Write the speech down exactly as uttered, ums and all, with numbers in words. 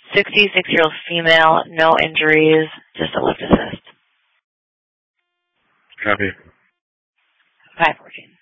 sixty-six-year-old female, no injuries, just a lift assist. Copy. five fourteen.